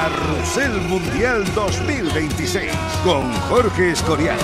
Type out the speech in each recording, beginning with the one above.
Carrusel Mundial 2026 con Jorge Escorial.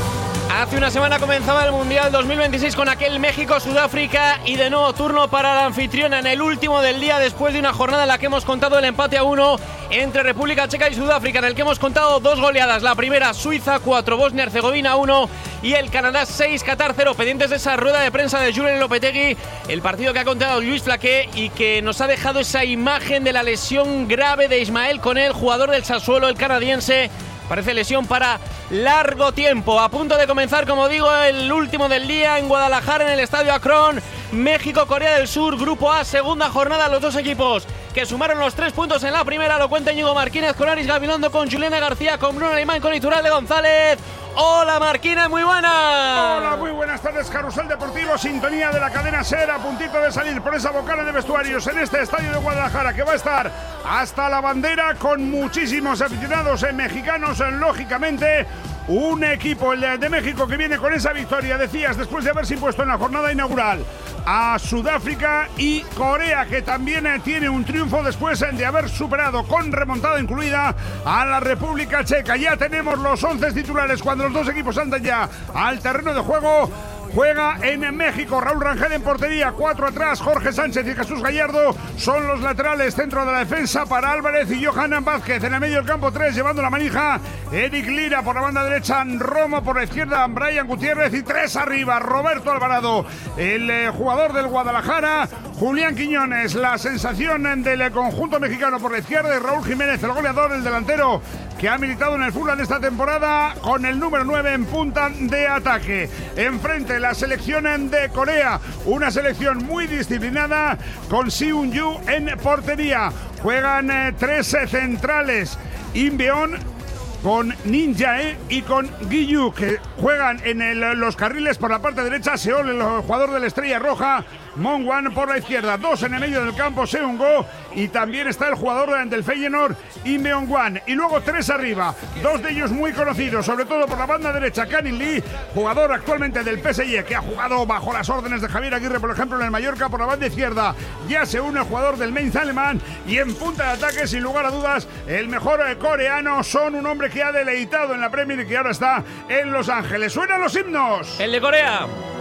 Hace una semana comenzaba el Mundial 2026 con aquel México-Sudáfrica y de nuevo turno para la anfitriona en el último del día, después de una jornada en la que hemos contado el empate a 1 entre República Checa y Sudáfrica, en el que hemos contado dos goleadas. La primera, Suiza 4, Bosnia-Herzegovina 1 y el Canadá 6, Qatar 0. Pendientes de esa rueda de prensa de Julen Lopetegui, el partido que ha contado Luis Flaqué y que nos ha dejado esa imagen de la lesión grave de Ismael Koné, jugador del Sassuolo, el canadiense. Parece lesión para largo tiempo. A punto de comenzar, como digo, el último del día en Guadalajara, en el Estadio Akron. México-Corea del Sur, Grupo A, segunda jornada. Los dos equipos que sumaron los 3 puntos en la primera. Lo cuenta Íñigo Marquínez con Aris Gabilondo, con Juliana García, con Bruno Alemán, con Iturralde González. Hola Marquínez, muy buenas. Hola, muy buenas tardes. Carrusel Deportivo, sintonía de la cadena SER, a puntito de salir por esa bocana de vestuarios en este estadio de Guadalajara, que va a estar hasta la bandera con muchísimos aficionados mexicanos, lógicamente. Un equipo, el de México, que viene con esa victoria, decías, después de haberse impuesto en la jornada inaugural a Sudáfrica, y Corea, que también tiene un triunfo después de haber superado con remontada incluida a la República Checa. Ya tenemos los 11 titulares cuando los dos equipos andan ya al terreno de juego. Juega en México Raúl Rangel en portería, 4 atrás, Jorge Sánchez y Jesús Gallardo son los laterales. Centro de la defensa para Álvarez y Johan Vázquez. En el medio del campo 3, llevando la manija, Eric Lira. Por la banda derecha, Romo. Por la izquierda, Brian Gutiérrez. Y 3 arriba, Roberto Alvarado, el jugador del Guadalajara. Julián Quiñones, la sensación del conjunto mexicano por la izquierda, y Raúl Jiménez, el goleador, el delantero que ha militado en el Fulham esta temporada, con el número 9 en punta de ataque. Enfrente, la selección de Corea, una selección muy disciplinada, con Seung-Yu en portería. Juegan 3 centrales, Inbeon, con Ninjae y con Guiyu, que juegan en los carriles. Por la parte derecha, Seol, el jugador de la Estrella Roja. Mongwan por la izquierda, 2 en el medio del campo, Seung-Go, y también está el jugador del Feyenoord, Inbeon-Wan, y luego 3 arriba, 2 de ellos muy conocidos, sobre todo por la banda derecha, Kanin Lee, jugador actualmente del PSG, que ha jugado bajo las órdenes de Javier Aguirre, por ejemplo, en el Mallorca. Por la banda izquierda ya se une el jugador del Mainz alemán, y en punta de ataque, sin lugar a dudas, el mejor coreano, Son, un hombre que ha deleitado en la Premier y que ahora está en Los Ángeles. ¡Suenan los himnos! El de Corea.